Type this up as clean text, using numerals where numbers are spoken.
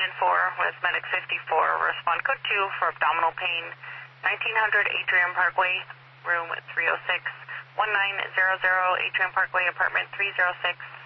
Region 4 with Medic 54. Respond code 2 for abdominal pain. 1900 Atrium Parkway, room 306. 1900 Atrium Parkway, apartment 306.